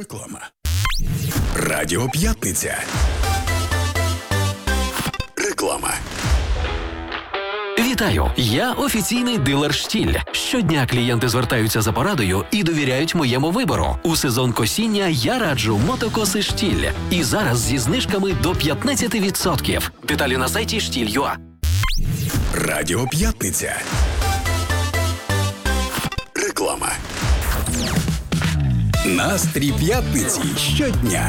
Реклама. Радіо П'ятниця. Реклама. Вітаю! Я офіційний дилер «Штіль». Щодня клієнти звертаються за порадою і довіряють моєму вибору. У сезон косіння я раджу мотокоси «Штіль». І зараз зі знижками до 15%. Деталі на сайті «Штіль.ua». Радіо П'ятниця. Реклама. Настрій п'ятниці щодня